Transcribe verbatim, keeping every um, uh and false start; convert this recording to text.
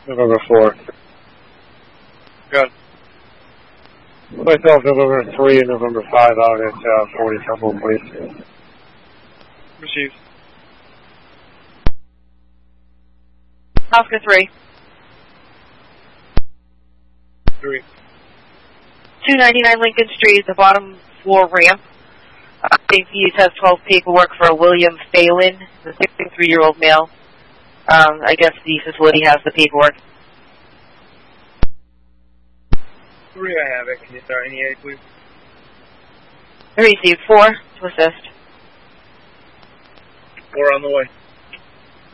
November four. Good. Myself, November three and November five out at uh, forty Temple, please. Received. Oscar three. Three. two ninety-nine Lincoln Street, the bottom floor ramp. I think he has twelve paperwork for William Phelan, the sixty-three-year-old male. Um, I guess the facility has the paperwork. Three, I have it. Can you start any eight, please? Received. Four to assist. Four on the way.